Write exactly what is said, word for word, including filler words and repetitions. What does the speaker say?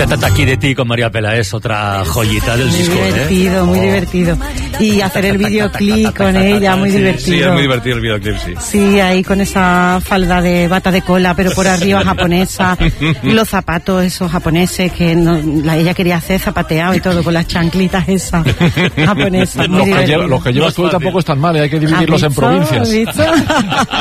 Aquí de ti con María Peláez, otra joyita del muy disco. Muy divertido, ¿eh? muy oh. divertido. Y hacer el videoclip con ella, muy sí, divertido. Sí, es muy divertido el videoclip, sí. Sí, ahí con esa falda de bata de cola, pero por arriba japonesa. Los zapatos esos japoneses que no, la, ella quería hacer zapateado y todo con las chanclitas esas japonesas. Los que, lleva, los que llevas tú tampoco están mal, hay que dividirlos en provincias.